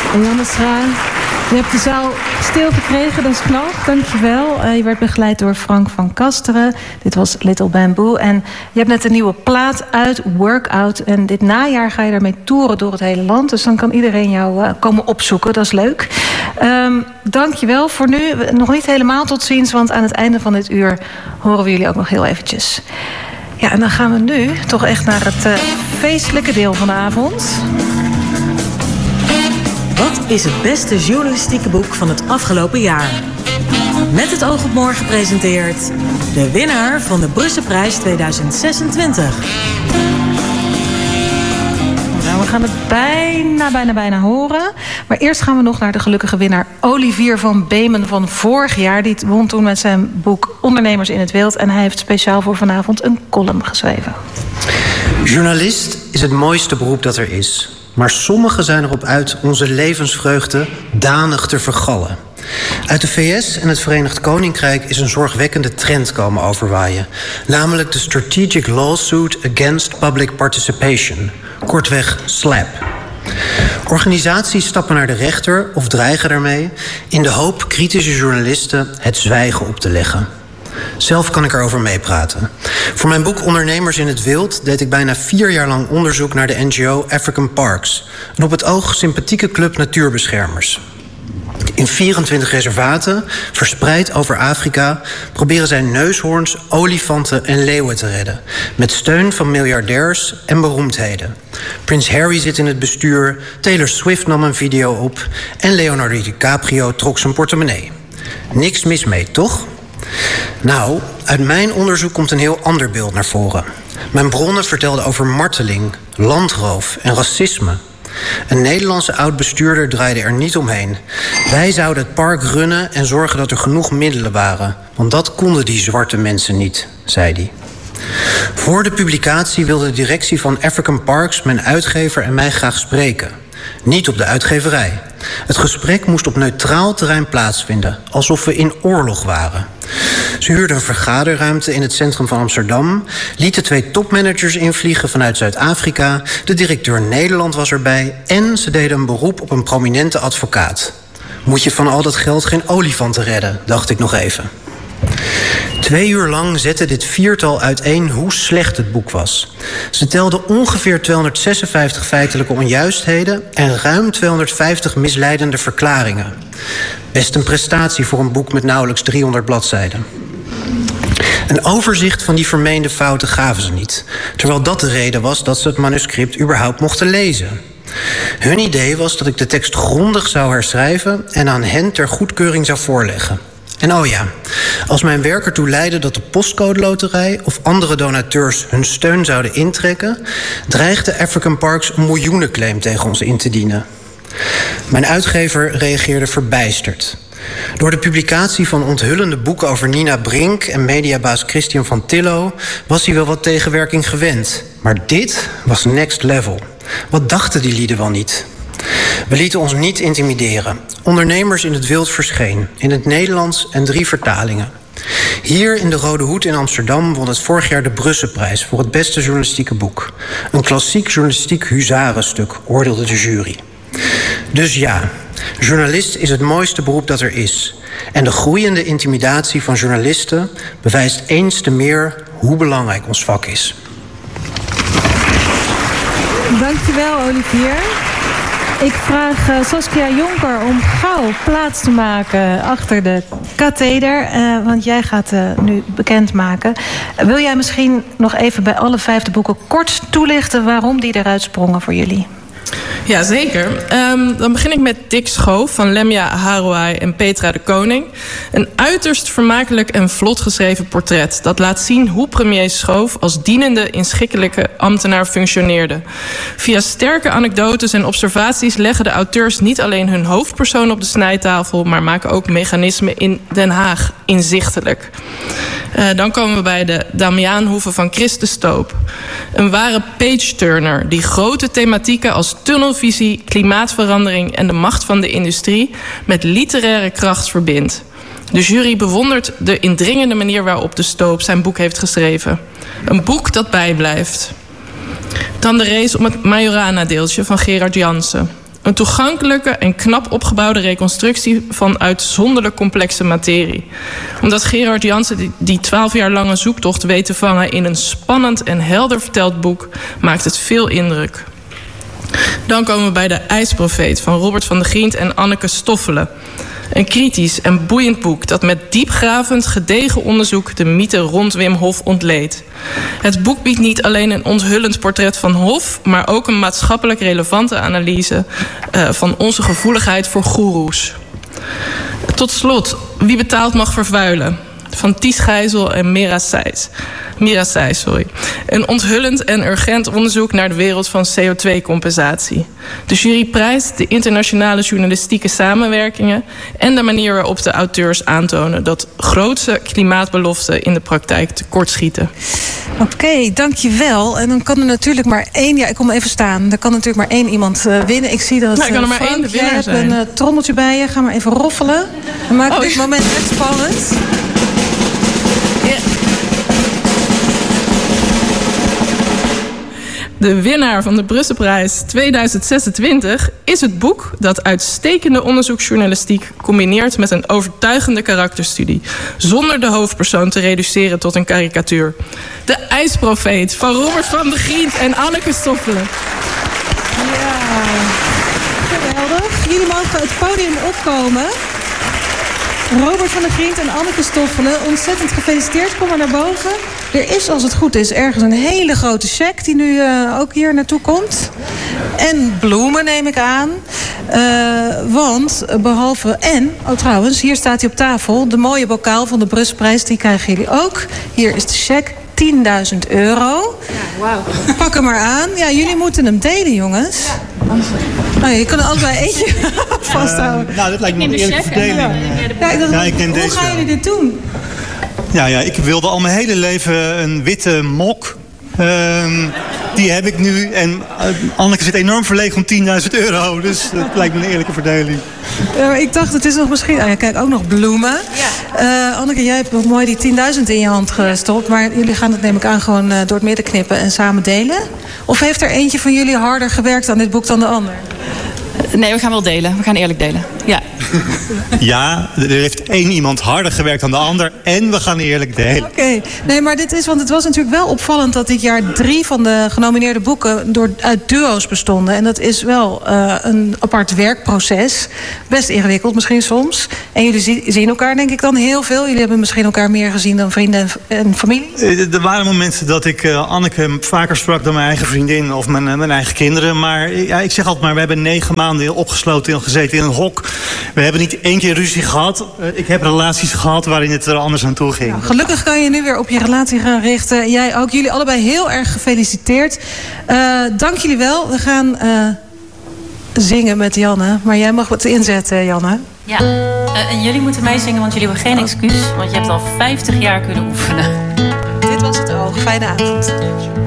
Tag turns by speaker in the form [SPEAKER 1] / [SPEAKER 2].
[SPEAKER 1] Eliane Schraan. Je hebt de zaal stil gekregen, dat is knap, dankjewel. Je werd begeleid door Frank van Kasteren. Dit was Little Bamboo. En je hebt net een nieuwe plaat uit, Workout. En dit najaar ga je daarmee toeren door het hele land. Dus dan kan iedereen jou komen opzoeken, dat is leuk. Dankjewel voor nu. Nog niet helemaal tot ziens, want aan het einde van dit uur horen we jullie ook nog heel eventjes. Ja, en dan gaan we nu toch echt naar het feestelijke deel van de avond.
[SPEAKER 2] Wat is het beste journalistieke boek van het afgelopen jaar? Met het oog op morgen presenteert de winnaar van de Brusselprijs 2026.
[SPEAKER 1] Nou, we gaan het bijna horen. Maar eerst gaan we nog naar de gelukkige winnaar Olivier van Beemen van vorig jaar. Die won toen met zijn boek Ondernemers in het Wild. En hij heeft speciaal voor vanavond een column geschreven.
[SPEAKER 3] Journalist is het mooiste beroep dat er is. Maar sommigen zijn erop uit onze levensvreugde danig te vergallen. Uit de VS en het Verenigd Koninkrijk is een zorgwekkende trend komen overwaaien. Namelijk de Strategic Lawsuit Against Public Participation. Kortweg SLAPP. Organisaties stappen naar de rechter of dreigen daarmee in de hoop kritische journalisten het zwijgen op te leggen. Zelf kan ik erover meepraten. Voor mijn boek Ondernemers in het Wild deed ik bijna 4 jaar lang onderzoek naar de NGO African Parks, een op het oog sympathieke club natuurbeschermers. In 24 reservaten, verspreid over Afrika, proberen zij neushoorns, olifanten en leeuwen te redden. Met steun van miljardairs en beroemdheden. Prins Harry zit in het bestuur, Taylor Swift nam een video op en Leonardo DiCaprio trok zijn portemonnee. Niks mis mee, toch? Nou, uit mijn onderzoek komt een heel ander beeld naar voren. Mijn bronnen vertelden over marteling, landroof en racisme. Een Nederlandse oud-bestuurder draaide er niet omheen. Wij zouden het park runnen en zorgen dat er genoeg middelen waren. Want dat konden die zwarte mensen niet, zei hij. Voor de publicatie wilde de directie van African Parks mijn uitgever en mij graag spreken. Niet op de uitgeverij. Het gesprek moest op neutraal terrein plaatsvinden, alsof we in oorlog waren. Ze huurden een vergaderruimte in het centrum van Amsterdam, lieten 2 topmanagers invliegen vanuit Zuid-Afrika, de directeur Nederland was erbij en ze deden een beroep op een prominente advocaat. Moet je van al dat geld geen olifanten redden, dacht ik nog even. 2 uur lang zette dit viertal uiteen hoe slecht het boek was. Ze telden ongeveer 256 feitelijke onjuistheden en ruim 250 misleidende verklaringen. Best een prestatie voor een boek met nauwelijks 300 bladzijden. Een overzicht van die vermeende fouten gaven ze niet, terwijl dat de reden was dat ze het manuscript überhaupt mochten lezen. Hun idee was dat ik de tekst grondig zou herschrijven en aan hen ter goedkeuring zou voorleggen. En oh ja, als mijn werk ertoe leidde dat de Postcode Loterij of andere donateurs hun steun zouden intrekken, dreigde African Parks een miljoenenclaim tegen ons in te dienen. Mijn uitgever reageerde verbijsterd. Door de publicatie van onthullende boeken over Nina Brink en mediabaas Christian van Tillo was hij wel wat tegenwerking gewend. Maar dit was next level. Wat dachten die lieden wel niet? We lieten ons niet intimideren. Ondernemers in het Wild verscheen, in het Nederlands en 3 vertalingen. Hier in de Rode Hoed in Amsterdam won het vorig jaar de Brusselprijs voor het beste journalistieke boek. Een klassiek journalistiek huzarenstuk, oordeelde de jury. Dus ja, journalist is het mooiste beroep dat er is. En de groeiende intimidatie van journalisten bewijst eens te meer hoe belangrijk ons vak is.
[SPEAKER 1] Dankjewel, Olivier. Ik vraag Saskia Jonker om gauw plaats te maken achter de katheder. Want jij gaat nu bekendmaken. Wil jij misschien nog even bij alle 5 de boeken kort toelichten waarom die eruit sprongen voor jullie?
[SPEAKER 4] Ja, zeker. Dan begin ik met Dick Schoof van Lemja Harouai en Petra de Koning. Een uiterst vermakelijk en vlot geschreven portret. Dat laat zien hoe premier Schoof als dienende inschikkelijke ambtenaar functioneerde. Via sterke anekdotes en observaties leggen de auteurs niet alleen hun hoofdpersoon op de snijtafel, maar maken ook mechanismen in Den Haag inzichtelijk. Dan komen we bij de Damiaanhoeve van Chris de Stoop. Een ware page-turner die grote thematieken als tunnelvisie, klimaatverandering en de macht van de industrie met literaire kracht verbindt. De jury bewondert de indringende manier waarop de Stoop zijn boek heeft geschreven. Een boek dat bijblijft. Dan de race om het Majorana-deeltje van Gerard Jansen. Een toegankelijke en knap opgebouwde reconstructie van uitzonderlijk complexe materie. Omdat Gerard Jansen die 12 jaar lange zoektocht weet te vangen in een spannend en helder verteld boek, maakt het veel indruk. Dan komen we bij De IJsprofeet van Robert van der Grient en Anneke Stoffelen. Een kritisch en boeiend boek dat met diepgravend, gedegen onderzoek de mythe rond Wim Hof ontleedt. Het boek biedt niet alleen een onthullend portret van Hof, maar ook een maatschappelijk relevante analyse van onze gevoeligheid voor goeroes. Tot slot, Wie betaalt mag vervuilen, van Ties Gijzel en Mira Seijs. Een onthullend en urgent onderzoek naar de wereld van CO2-compensatie. De jury prijst de internationale journalistieke samenwerkingen en de manier waarop de auteurs aantonen dat grootse klimaatbeloften in de praktijk tekortschieten.
[SPEAKER 1] Oké, dankjewel. En dan kan er natuurlijk maar één... Ja, ik kom even staan. Er kan natuurlijk maar één iemand winnen. Ik zie dat...
[SPEAKER 4] Nou, kan er maar één de winnaar zijn.
[SPEAKER 1] Je hebt een trommeltje bij je. Ga maar even roffelen. We maken dit moment echt spannend.
[SPEAKER 4] De winnaar van de Brusselprijs 2026 is het boek dat uitstekende onderzoeksjournalistiek combineert met een overtuigende karakterstudie, zonder de hoofdpersoon te reduceren tot een karikatuur. De IJsprofeet van Robert van der Grient en Anneke Stoffelen.
[SPEAKER 1] Ja, geweldig. Jullie mogen het podium opkomen. Robert van der Grient en Anneke Stoffelen, ontzettend gefeliciteerd. Kom maar naar boven. Er is, als het goed is, ergens een hele grote cheque die nu ook hier naartoe komt. En bloemen, neem ik aan. Want behalve... En, oh trouwens, hier staat hij op tafel. De mooie bokaal van de Brusselprijs, die krijgen jullie ook. Hier is de cheque. €10.000. Ja,
[SPEAKER 5] wauw.
[SPEAKER 1] Pak hem maar aan. Ja, jullie moeten hem delen, jongens. Ja. Je kan er allebei eentje vasthouden.
[SPEAKER 6] Nou, dat lijkt me een eerlijke verdeling.
[SPEAKER 1] Hoe gaan jullie dit doen?
[SPEAKER 6] Ja, ik wilde al mijn hele leven een witte mok. Die heb ik nu. En Anneke zit enorm verlegen om €10.000. Dus dat lijkt me een eerlijke verdeling.
[SPEAKER 1] Ik dacht, het is nog misschien... kijk, ook nog bloemen. Ja. Anneke, jij hebt mooi die 10.000 in je hand gestopt. Maar jullie gaan het, neem ik aan, gewoon door het midden knippen en samen delen? Of heeft er eentje van jullie harder gewerkt aan dit boek dan de ander?
[SPEAKER 5] Nee, we gaan wel delen. We gaan eerlijk delen. Ja.
[SPEAKER 6] Ja, er heeft één iemand harder gewerkt dan de ander. En we gaan eerlijk delen.
[SPEAKER 1] Oké. Nee, maar dit is... Want het was natuurlijk wel opvallend dat dit jaar 3 van de genomineerde boeken uit duo's bestonden. En dat is wel een apart werkproces. Best ingewikkeld misschien soms. En jullie zien elkaar denk ik dan heel veel. Jullie hebben misschien elkaar meer gezien dan vrienden en familie.
[SPEAKER 6] Er waren momenten dat ik Anneke vaker sprak dan mijn eigen vriendin of mijn eigen kinderen. Maar ja, ik zeg altijd maar, we hebben 9 maanden opgesloten gezeten in een hok. We hebben niet 1 keer ruzie gehad. Ik heb relaties gehad waarin het er anders aan toe ging.
[SPEAKER 1] Nou, gelukkig kan je nu weer op je relatie gaan richten. Jij ook. Jullie allebei heel erg gefeliciteerd. Dank jullie wel. We gaan zingen met Janne. Maar jij mag wat inzetten, Janne.
[SPEAKER 7] Ja, en jullie moeten meezingen, want jullie hebben geen excuus. Want je hebt al 50 jaar kunnen oefenen.
[SPEAKER 1] Dit was het oog. Fijne avond.